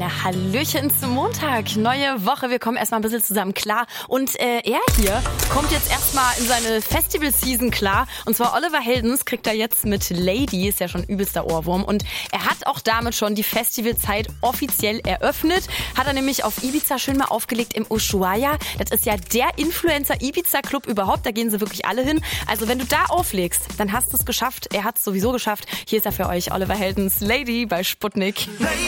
Ja, Hallöchen zum Montag. Neue Woche. Wir kommen erstmal ein bisschen zusammen klar. Und er hier kommt jetzt erstmal in seine Festival-Season klar. Und zwar Oliver Heldens kriegt er jetzt mit Lady, ist ja schon übelster Ohrwurm. Und er hat auch damit schon die Festivalzeit offiziell eröffnet. Hat er nämlich auf Ibiza schön mal aufgelegt im Ushuaia. Das ist ja der Influencer-Ibiza-Club überhaupt. Da gehen sie wirklich alle hin. Also wenn du da auflegst, dann hast du es geschafft. Er hat es sowieso geschafft. Hier ist er für euch, Oliver Heldens, Lady bei Sputnik. Lady.